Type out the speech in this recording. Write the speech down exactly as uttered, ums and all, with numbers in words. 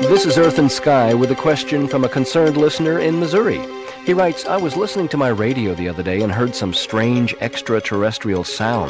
This is Earth and Sky with a question from a concerned listener in Missouri. He writes, I was listening to my radio the other day and heard some strange extraterrestrial sound.